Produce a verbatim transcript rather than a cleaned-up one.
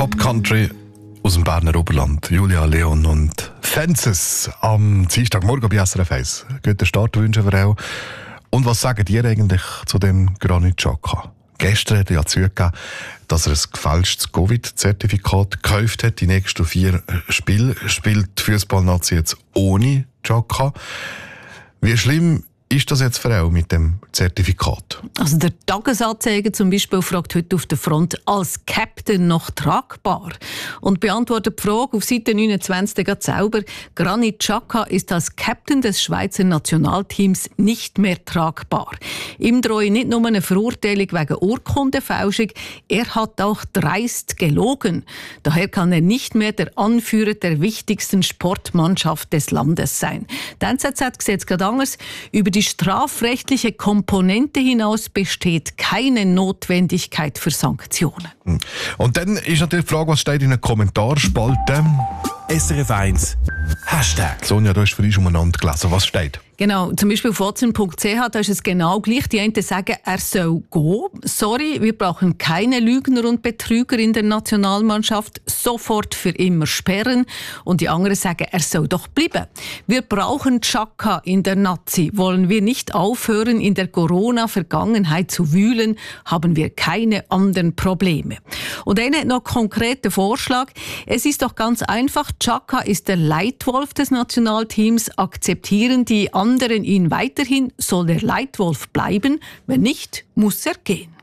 Pop Country aus dem Berner Oberland. Julia Leon und Fences am Dienstagmorgen bei S R F eins. Guten Start wünschen wir auch. Und was sagen ihr eigentlich zu dem Granit Xhaka? Gestern hat er ja zugegeben, dass er ein gefälschtes Covid-Zertifikat gekauft hat. Die nächsten vier Spiele spielt die Fußballnazi jetzt ohne Xhaka. Wie schlimm ist das jetzt für auch mit dem Zertifikat? Also der Tagesanzeiger zum Beispiel fragt heute auf der Front, als Captain noch tragbar? Und beantwortet die Frage auf Seite neunundzwanzig selber, Granit Xhaka ist als Captain des Schweizer Nationalteams nicht mehr tragbar. Ihm drohe nicht nur eine Verurteilung wegen Urkundenfälschung, er hat auch dreist gelogen. Daher kann er nicht mehr der Anführer der wichtigsten Sportmannschaft des Landes sein. Die N Z Z sieht es gerade anders. Über die strafrechtliche Komponente hinaus besteht keine Notwendigkeit für Sanktionen. Und dann ist natürlich die Frage, was steht in der Kommentarspalte? S R F eins Hashtag. Sonja, du hast für uns umeinander gelesen. Was steht? Genau, zum Beispiel auf fotzen punkt c h, da ist es genau gleich. Die einen sagen, er soll gehen. Sorry, wir brauchen keine Lügner und Betrüger in der Nationalmannschaft. Sofort für immer sperren. Und die anderen sagen, er soll doch bleiben. Wir brauchen Xhaka in der Nazi. Wollen wir nicht aufhören, in der Corona-Vergangenheit zu wühlen, haben wir keine anderen Probleme. Und einer hat noch einen konkreten Vorschlag. Es ist doch ganz einfach, Xhaka ist der Leitwolf des Nationalteams. Akzeptieren die anderen ihn weiterhin, soll der Leitwolf bleiben. Wenn nicht, muss er gehen.